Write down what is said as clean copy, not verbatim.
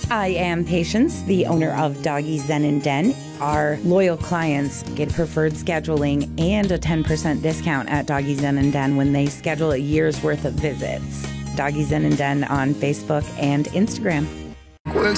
I am Patience, the owner of Doggy Zen and Den. Our loyal clients get preferred scheduling and a 10% discount at Doggy Zen and Den when they schedule a year's worth of visits. Doggy Zen and Den on Facebook and Instagram. Work